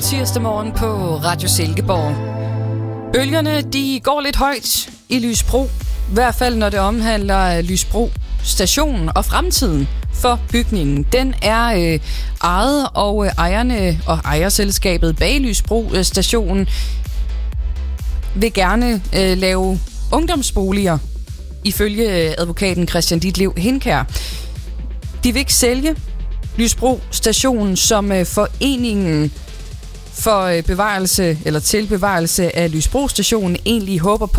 tirsdag morgen på Radio Silkeborg. Bølgerne, de går lidt højt i Lysbro. I hvert fald, når det omhandler Lysbro Station og fremtiden for bygningen. Den er ejet, og ejerne og ejerselskabet bag Lysbro Station vil gerne lave ungdomsboliger, ifølge advokaten Christian Ditlev Hindkjær. De vil ikke sælge Lysbro Station, som foreningen for bevarelse eller til bevarelse af Lysbro Station egentlig håber på